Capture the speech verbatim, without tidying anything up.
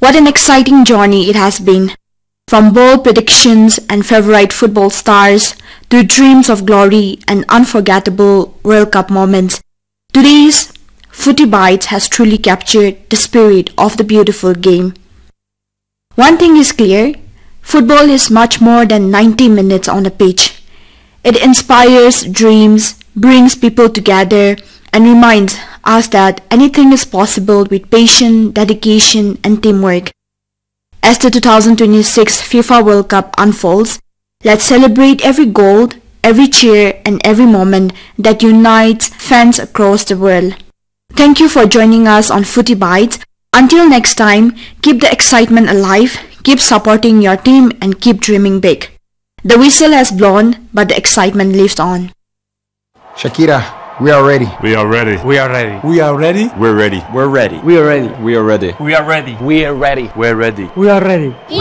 What an exciting journey it has been. From bold predictions and favorite football stars to dreams of glory and unforgettable World Cup moments, today's Footy Bites has truly captured the spirit of the beautiful game. One thing is clear, football is much more than ninety minutes on a pitch. It inspires dreams, brings people together, and reminds us that anything is possible with patience, dedication, and teamwork. As the two thousand twenty-six FIFA World Cup unfolds, let's celebrate every goal, every cheer, and every moment that unites fans across the world. Thank you for joining us on Footy Bites. Until next time, keep the excitement alive, keep supporting your team, and keep dreaming big. The whistle has blown, but the excitement lives on. Shakira, we are ready. We are ready. We are ready. We are ready. We're ready. We're ready. We are ready. We are ready. We are ready. We are ready. We're ready. We are ready. We